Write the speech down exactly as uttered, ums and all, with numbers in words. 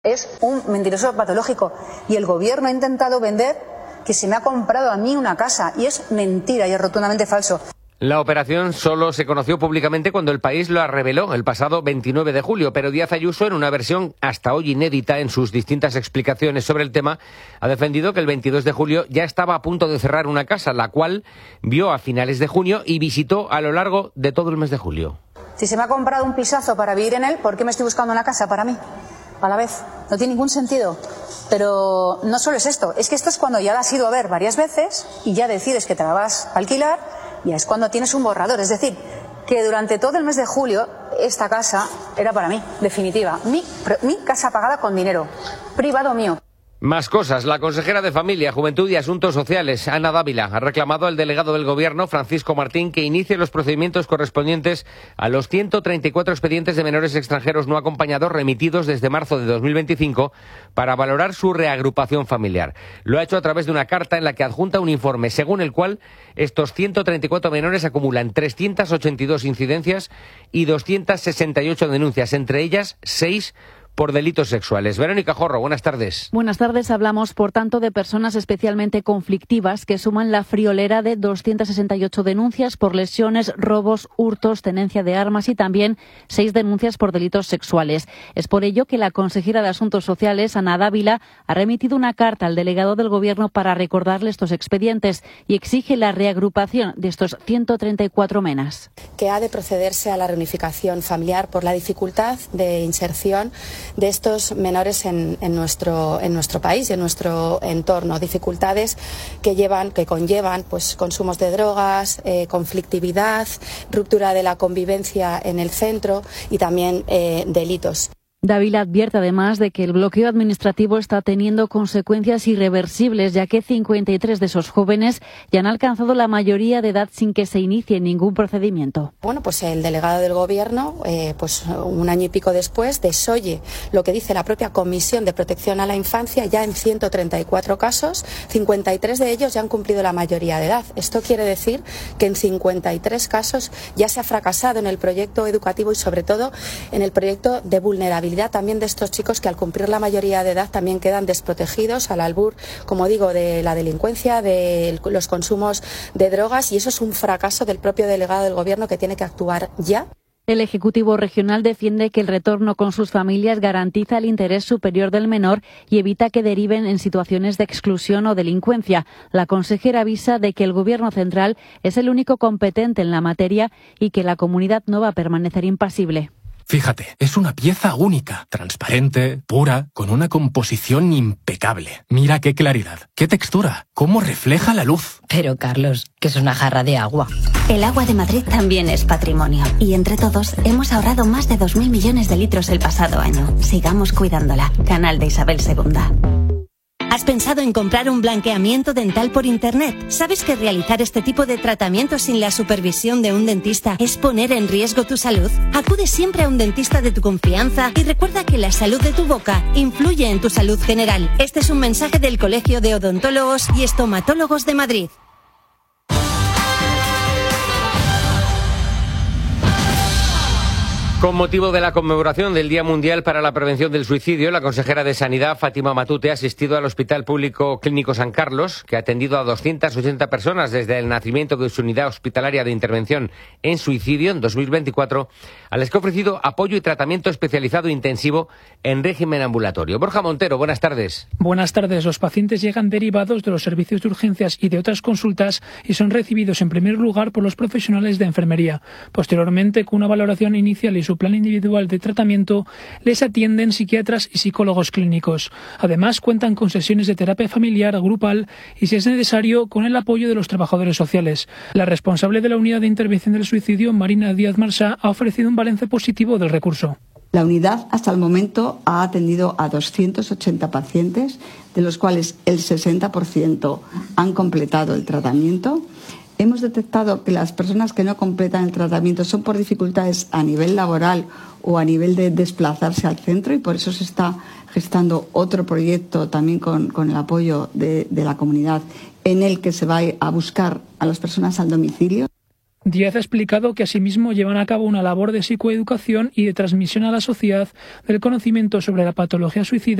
Es un mentiroso patológico y el gobierno ha intentado vender que se me ha comprado a mí una casa y es mentira y es rotundamente falso. La operación solo se conoció públicamente cuando el país la reveló el pasado veintinueve de julio, pero Díaz Ayuso, en una versión hasta hoy inédita en sus distintas explicaciones sobre el tema, ha defendido que el veintidós de julio ya estaba a punto de cerrar una casa, la cual vio a finales de junio y visitó a lo largo de todo el mes de julio. Si se me ha comprado un pisazo para vivir en él, ¿por qué me estoy buscando una casa para mí? A la vez. No tiene ningún sentido. Pero no solo es esto, es que esto es cuando ya la has ido a ver varias veces y ya decides que te la vas a alquilar y es cuando tienes un borrador. Es decir, que durante todo el mes de julio esta casa era para mí, definitiva. Mi, mi casa pagada con dinero, privado mío. Más cosas. La consejera de Familia, Juventud y Asuntos Sociales, Ana Dávila, ha reclamado al delegado del Gobierno, Francisco Martín, que inicie los procedimientos correspondientes a los ciento treinta y cuatro expedientes de menores extranjeros no acompañados remitidos desde marzo de dos mil veinticinco para valorar su reagrupación familiar. Lo ha hecho a través de una carta en la que adjunta un informe según el cual estos ciento treinta y cuatro menores acumulan trescientas ochenta y dos incidencias y doscientas sesenta y ocho denuncias, entre ellas seis por delitos sexuales. Verónica Jorro, buenas tardes. Buenas tardes. Hablamos, por tanto, de personas especialmente conflictivas que suman la friolera de doscientas sesenta y ocho denuncias por lesiones, robos, hurtos, tenencia de armas y también seis denuncias por delitos sexuales. Es por ello que la consejera de Asuntos Sociales, Ana Dávila, ha remitido una carta al delegado del Gobierno para recordarle estos expedientes y exige la reagrupación de estos ciento treinta y cuatro menas. Que ha de procederse a la reunificación familiar por la dificultad de inserción de estos menores en, en, nuestro, en nuestro país y en nuestro entorno. Dificultades que llevan, que conllevan pues, consumos de drogas, eh, conflictividad, ruptura de la convivencia en el centro y también eh, delitos. Dávila advierte además de que el bloqueo administrativo está teniendo consecuencias irreversibles, ya que cincuenta y tres de esos jóvenes ya han alcanzado la mayoría de edad sin que se inicie ningún procedimiento. Bueno, pues el delegado del Gobierno, eh, pues un año y pico después, desoye lo que dice la propia Comisión de Protección a la Infancia ya en ciento treinta y cuatro casos, cincuenta y tres de ellos ya han cumplido la mayoría de edad. Esto quiere decir que en cincuenta y tres casos ya se ha fracasado en el proyecto educativo y sobre todo en el proyecto de vulnerabilidad también de estos chicos que al cumplir la mayoría de edad también quedan desprotegidos al albur, como digo, de la delincuencia, de los consumos de drogas, y eso es un fracaso del propio delegado del Gobierno que tiene que actuar ya. El Ejecutivo Regional defiende que el retorno con sus familias garantiza el interés superior del menor y evita que deriven en situaciones de exclusión o delincuencia. La consejera avisa de que el Gobierno central es el único competente en la materia y que la comunidad no va a permanecer impasible. Fíjate, es una pieza única, transparente, pura, con una composición impecable. Mira qué claridad, qué textura, cómo refleja la luz. Pero, Carlos, que es una jarra de agua. El agua de Madrid también es patrimonio. Y entre todos hemos ahorrado más de dos mil millones de litros el pasado año. Sigamos cuidándola. Canal de Isabel segunda. ¿Has pensado en comprar un blanqueamiento dental por internet? ¿Sabes que realizar este tipo de tratamientos sin la supervisión de un dentista es poner en riesgo tu salud? Acude siempre a un dentista de tu confianza y recuerda que la salud de tu boca influye en tu salud general. Este es un mensaje del Colegio de Odontólogos y Estomatólogos de Madrid. Con motivo de la conmemoración del Día Mundial para la Prevención del Suicidio, la consejera de Sanidad, Fátima Matute, ha asistido al Hospital Público Clínico San Carlos, que ha atendido a doscientas ochenta personas desde el nacimiento de su unidad hospitalaria de intervención en suicidio en dos mil veinticuatro, a las que ha ofrecido apoyo y tratamiento especializado intensivo en régimen ambulatorio. Borja Montero, buenas tardes. Buenas tardes. Los pacientes llegan derivados de los servicios de urgencias y de otras consultas y son recibidos en primer lugar por los profesionales de enfermería. Posteriormente, con una valoración inicial y su plan individual de tratamiento, les atienden psiquiatras y psicólogos clínicos. Además, cuentan con sesiones de terapia familiar, grupal y, si es necesario, con el apoyo de los trabajadores sociales. La responsable de la unidad de intervención del suicidio, Marina Díaz Marsá, ha ofrecido un balance positivo del recurso. La unidad hasta el momento ha atendido a doscientos ochenta pacientes, de los cuales el sesenta por ciento han completado el tratamiento. Hemos detectado que las personas que no completan el tratamiento son por dificultades a nivel laboral o a nivel de desplazarse al centro, y por eso se está gestando otro proyecto también con, con el apoyo de, de la comunidad, en el que se va a buscar a las personas al domicilio. Díaz ha explicado que asimismo llevan a cabo una labor de psicoeducación y de transmisión a la sociedad del conocimiento sobre la patología suicida